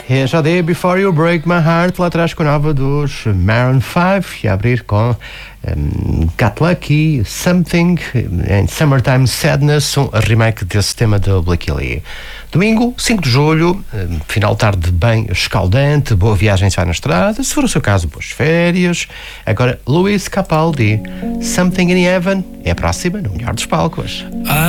EJD Before You Break My Heart, lá atrás com a nova dos Maroon 5, e a abrir com Got Lucky, Something, em Summertime Sadness, um remake desse tema do Blake Lee. Domingo, 5 de julho, final de tarde bem escaldante, boa viagem se vai na estrada, se for o seu caso, boas férias. Agora, Luis Capaldi, Something in Heaven, é a próxima no melhor dos palcos.